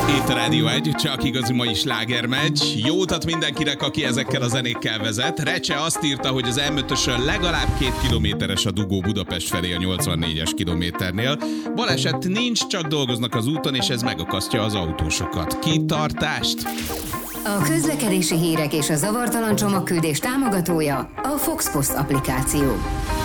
Itt a Rádió 1, csak igazi mai slágermegy. Jó utat mindenkinek, aki ezekkel a zenékkel vezet. Recse azt írta, hogy az M5-ösön legalább 2 kilométeres a dugó Budapest felé a 84-es kilométernél. Baleset nincs, csak dolgoznak az úton, és ez megakasztja az autósokat. Kitartást! A közlekedési hírek és a zavartalan csomagküldés támogatója a Fox Post applikáció.